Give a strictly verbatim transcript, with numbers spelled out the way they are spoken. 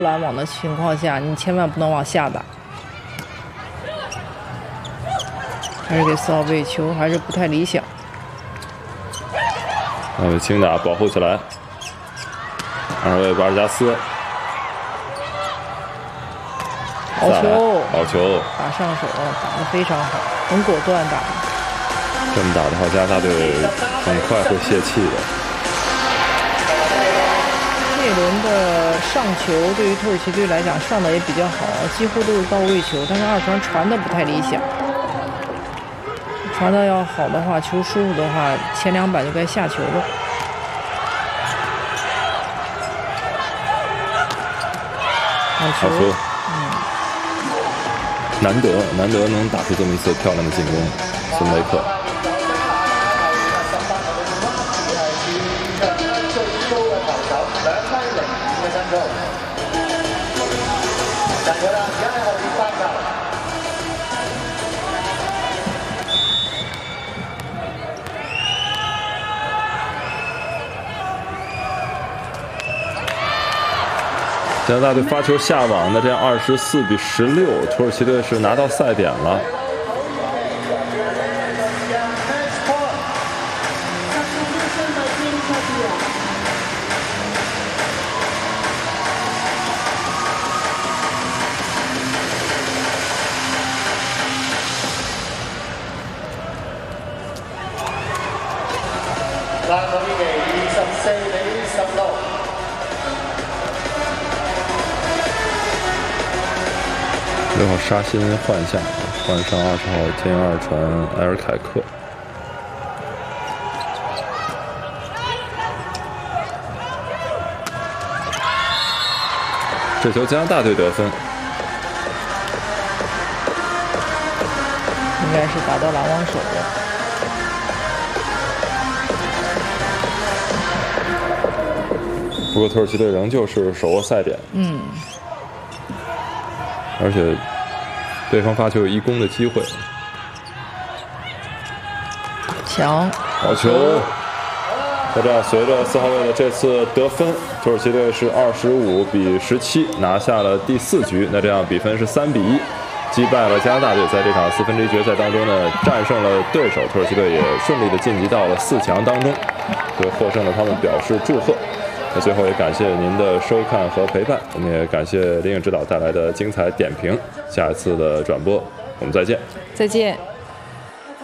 拦网的情况下，你千万不能往下打。还是给四号位球，还是不太理想。 二位轻打保护起来，二位巴尔加斯， 好球， 好球， 打上手，打得非常好，很果断打。 这么打的话，加拿大队很快会泄气的。 这一轮的上球对于土耳其队来讲上的也比较好，几乎都是到位球，但是二传传的不太理想。传的要好的话，球舒服的话，前两板就该下球了。好球， 好球，嗯，难得难得能打出这么一次漂亮的进攻，孙雷克。加拿大队发球下网，那这样二十四比十六，土耳其队是拿到赛点了。六号沙欣换下，换上二十号兼二传埃尔凯克。这球加拿大队得分， 应该是打到拦网手了。 不过土耳其队仍旧是手握赛点。 嗯。 而且对方发球有一攻的机会。 强， 好球！就这样，随着四号位的这次得分，土耳其队是二十五比十七拿下了第四局。那这样比分是三比一，击败了加拿大队，在这场四分之一决赛当中呢，战胜了对手。土耳其队也顺利的晋级到了四强当中，对获胜的他们表示祝贺。那最后也感谢您的收看和陪伴，我们也感谢林颖指导带来的精彩点评。下一次的转播，我们再见。 再见。